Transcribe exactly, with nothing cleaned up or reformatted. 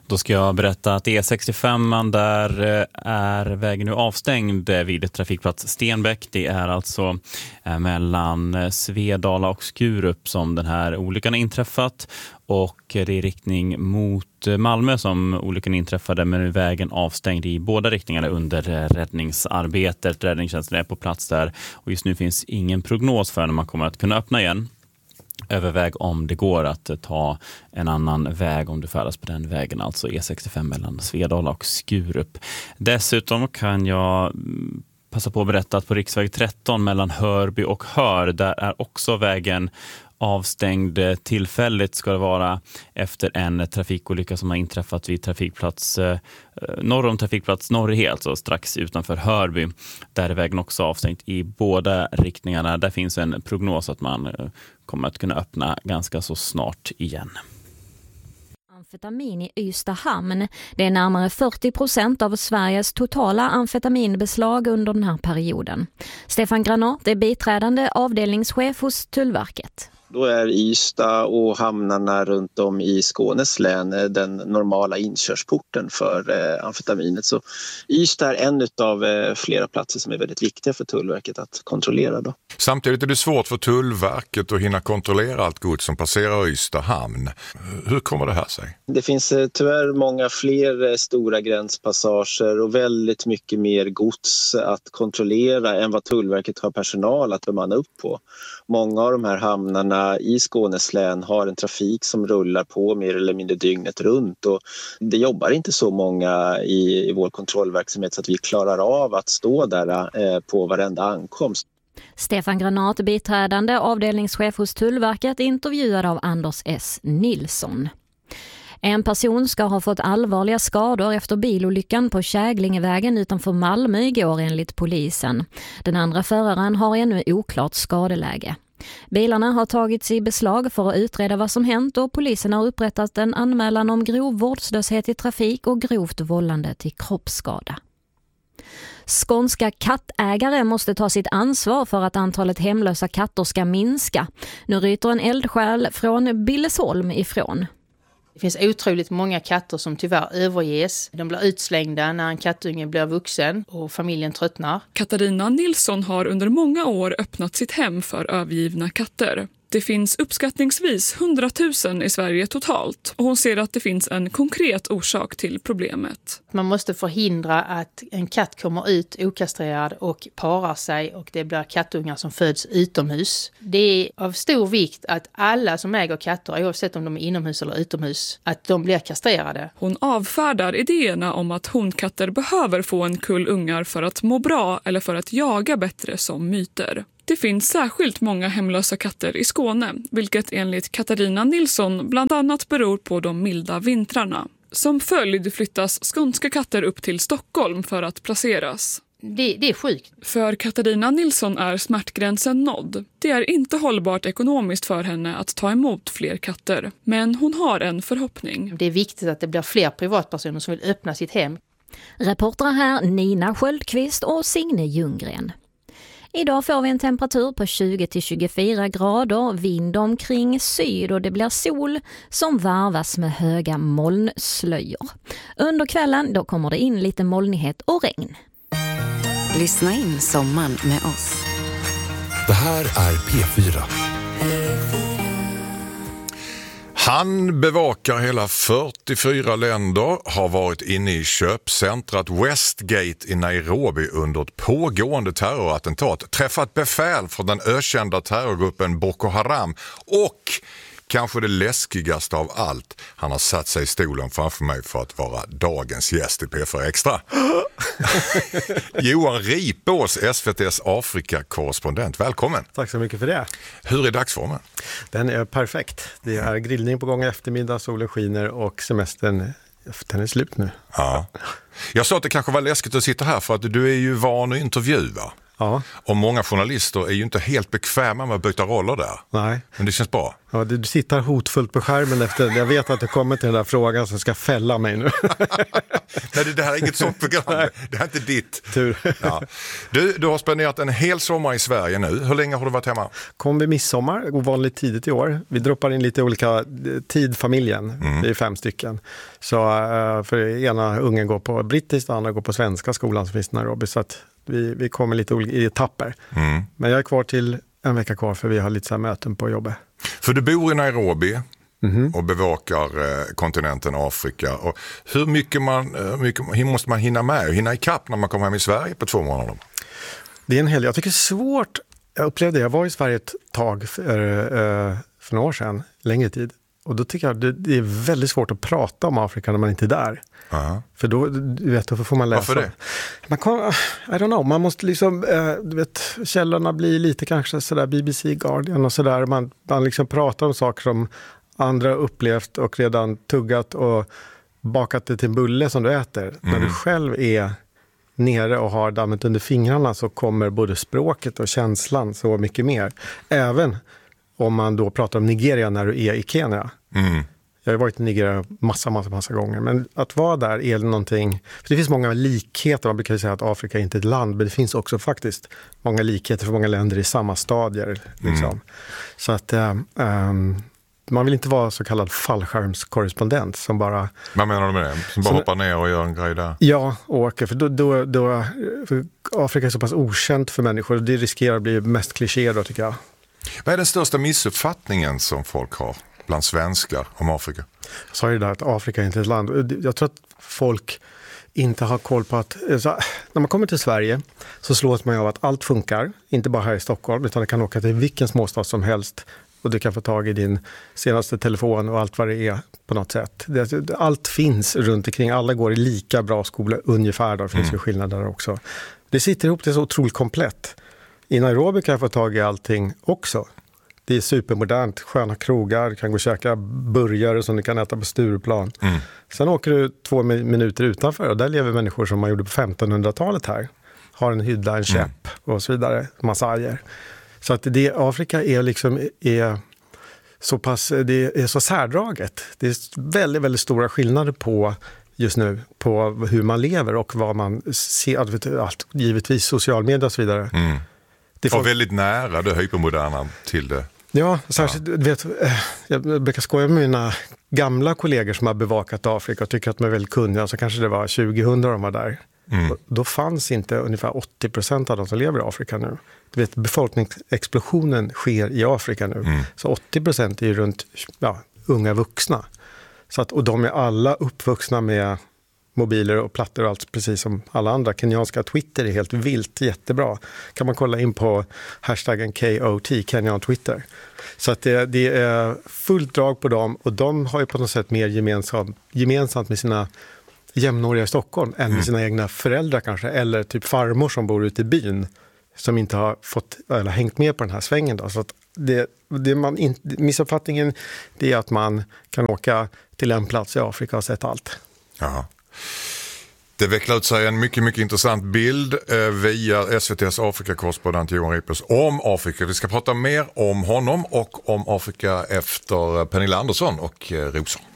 Då ska jag berätta att E sextiofem där är vägen nu avstängd vid trafikplats Stenbäck. Det är alltså mellan Svedala och Skurup som den här olyckan är inträffat. Och det är i riktning mot Malmö som olyckan inträffade, men nu är vägen avstängd i båda riktningarna under räddningsarbetet. Räddningstjänsten är på plats där och just nu finns ingen prognos för när man kommer att kunna öppna igen. Överväg om det går att ta en annan väg om du färdas på den vägen, alltså E sextiofem mellan Svedala och Skurup. Dessutom kan jag passa på att berätta att på riksväg tretton mellan Hörby och Hör, där är också vägen avstängd tillfälligt ska det vara efter en trafikolycka som har inträffat vid trafikplats eh, norr om trafikplats Norrhe, alltså strax utanför Hörby. Där är vägen också avstängd i båda riktningarna. Där finns en prognos att man eh, kommer att kunna öppna ganska så snart igen. Amfetamin i Ystad hamn. Det är närmare fyrtio procent av Sveriges totala amfetaminbeslag under den här perioden. Stefan Granat är biträdande avdelningschef hos Tullverket. Då är Ystad och hamnarna runt om i Skånes län den normala inkörsporten för eh, amfetaminet. Så Ystad är en av eh, flera platser som är väldigt viktiga för Tullverket att kontrollera. Då. Samtidigt är det svårt för Tullverket att hinna kontrollera allt gods som passerar Ystad hamn. Hur kommer det här sig? Det finns eh, tyvärr många fler eh, stora gränspassager och väldigt mycket mer gods att kontrollera än vad Tullverket har personal att bemanna upp på. Många av de här hamnarna i Skånes län har en trafik som rullar på mer eller mindre dygnet runt och det jobbar inte så många i, i vår kontrollverksamhet så att vi klarar av att stå där eh, på varenda ankomst. Stefan Granat, biträdande avdelningschef hos Tullverket, intervjuad av Anders S. Nilsson. En person ska ha fått allvarliga skador efter bilolyckan på Käglingevägen utanför Malmö igår enligt polisen. Den andra föraren har ännu oklart skadeläge. Bilarna har tagits i beslag för att utreda vad som hänt och polisen har upprättat en anmälan om grov vårdslöshet i trafik och grovt vållande till kroppsskada. Skånska kattägare måste ta sitt ansvar för att antalet hemlösa katter ska minska. Nu ryter en eldsjäl från Billesholm ifrån. Det finns otroligt många katter som tyvärr överges. De blir utslängda när en kattunge blir vuxen och familjen tröttnar. Katarina Nilsson har under många år öppnat sitt hem för övergivna katter. Det finns uppskattningsvis hundratusen i Sverige totalt och hon ser att det finns en konkret orsak till problemet. Man måste förhindra att en katt kommer ut okastrerad och parar sig och det blir kattungar som föds utomhus. Det är av stor vikt att alla som äger katter, oavsett om de är inomhus eller utomhus, att de blir kastrerade. Hon avfärdar idéerna om att hundkatter behöver få en kull ungar för att må bra eller för att jaga bättre som myter. Det finns särskilt många hemlösa katter i Skåne, vilket enligt Katarina Nilsson bland annat beror på de milda vintrarna. Som följd flyttas skånska katter upp till Stockholm för att placeras. Det, det är sjukt. För Katarina Nilsson är smärtgränsen nådd. Det är inte hållbart ekonomiskt för henne att ta emot fler katter. Men hon har en förhoppning. Det är viktigt att det blir fler privatpersoner som vill öppna sitt hem. Reportrar här Nina Sköldqvist och Signe Ljunggren. Idag får vi en temperatur på tjugo till tjugofyra grader, vind omkring syd och det blir sol som varvas med höga molnslöjor. Under kvällen då kommer det in lite molnighet och regn. Lyssna in sommaren med oss. Det här är P fyra. Han bevakar hela fyrtiofyra länder, har varit inne i köpcentrat Westgate i Nairobi under ett pågående terrorattentat, träffat befäl från den ökända terrorgruppen Boko Haram och kanske det läskigaste av allt, han har satt sig i stolen framför mig för att vara dagens gäst i P fyra Extra. Johan Ripås, S V T:s Afrika-korrespondent. Välkommen. Tack så mycket för det. Hur är dagsformen? Den är perfekt. Det är grillning på gång i eftermiddag, solen skiner och semestern den är slut nu. Ja. Jag sa att det kanske var läskigt att sitta här för att du är ju van att intervjua. Ja. Och många journalister är ju inte helt bekväma med att byta roller där. Nej. Men det känns bra. Ja, du sitter hotfullt på skärmen efter, jag vet att du kommer till den där frågan som ska fälla mig nu. Nej, det här är inget sånt program. Det här är inte ditt. Tur. Ja. Du, du har spenderat en hel sommar i Sverige nu. Hur länge har du varit hemma? Kom vid midsommar, ovanligt tidigt i år. Vi droppar in lite olika tidfamiljen, mm. det är fem stycken. Så för ena ungen går på brittiskt, andra går på svenska skolan som finns i Nairobi. Så att vi, vi kommer lite i etapper. Mm. Men jag är kvar till en vecka kvar för vi har lite så här möten på jobbet. För du bor i Nairobi mm. och bevakar eh, kontinenten Afrika. Och hur mycket, man, hur mycket hur måste man hinna med och hinna ikapp när man kommer hem i Sverige på två månader? Det är en hel, jag tycker det är svårt. Jag upplevde det, jag var i Sverige ett tag för, eh, för några år sedan, längre tid. Och då tycker jag det, det är väldigt svårt att prata om Afrika när man inte är där. Uh-huh. För då, du vet, då får man läsa. Varför det? Man kan, I don't know, man måste liksom, eh, du vet, källorna blir lite kanske sådär B B C, Guardian och sådär. Man, man liksom pratar om saker som andra upplevt och redan tuggat och bakat det till en bulle som du äter. Mm. När du själv är nere och har dammet under fingrarna så kommer både språket och känslan så mycket mer. Även om man då pratar om Nigeria när du är i Kenya. Mm. Jag har varit i Nigeria massa, massa, massa gånger. Men att vara där är någonting... För det finns många likheter. Man brukar säga att Afrika är inte ett land. Men det finns också faktiskt många likheter för många länder i samma stadier. Liksom. Mm. Så att um, man vill inte vara så kallad fallskärmskorrespondent som bara... Vad menar du med det? Som bara så, hoppar ner och gör en grej där? Ja, och åker. För, då, då, då, för Afrika är så pass okänt för människor. Och det riskerar att bli mest kliché då, tycker jag. Vad är den största missuppfattningen som folk har bland svenskar om Afrika? Jag sa ju där att Afrika är inte ett land. Jag tror att folk inte har koll på att... Så, när man kommer till Sverige så slås man av att allt funkar. Inte bara här i Stockholm utan det kan åka till vilken småstad som helst. Och du kan få tag i din senaste telefon och allt vad det är på något sätt. Det, allt finns runt omkring. Alla går i lika bra skola ungefär. Det finns mm. ju skillnader också. Det sitter ihop, det är så otroligt komplett. I Nairobi kan jag få tag i allting också. Det är supermodernt, sköna krogar, du kan gå och käka burgare som du kan äta på Stureplan. Mm. Sen åker du två minuter utanför och där lever människor som man gjorde på femtonhundratalet här. Har en hydda, en käpp mm. och så vidare, massager. Så att det, Afrika är liksom är så pass, det är så särdraget. Det är väldigt, väldigt stora skillnader på just nu på hur man lever och vad man ser, allt, givetvis socialmedia och så vidare. Mm. Det får... Och väldigt nära det hypermoderna till det. Ja, särskilt, ja. Du vet, jag brukar skoja med mina gamla kollegor som har bevakat Afrika och tycker att de är väldigt kunniga. Så kanske det var tjugohundra de var där. Mm. Då fanns inte ungefär åttio procent av de som lever i Afrika nu. Du vet, befolkningsexplosionen sker i Afrika nu. Mm. Så åttio procent är ju runt ja, unga vuxna. Så att, och de är alla uppvuxna med mobiler och plattor och allt precis som alla andra. Kenyanska Twitter är helt vilt, jättebra. Kan man kolla in på hashtaggen K O T, Kenyan Twitter. Så att det, det är fullt drag på dem och de har ju på något sätt mer gemensamt, gemensamt med sina jämnåriga i Stockholm än med mm. sina egna föräldrar kanske. Eller typ farmor som bor ute i byn som inte har fått eller hängt med på den här svängen. Då. Så att det, det man in, missuppfattningen det är att man kan åka till en plats i Afrika och sett allt. Ja. Det vecklar ut sig en mycket, mycket intressant bild eh, via S V T:s Afrika-korrespondent Johan Rippers om Afrika. Vi ska prata mer om honom och om Afrika efter Pernilla Andersson och eh, Rosa.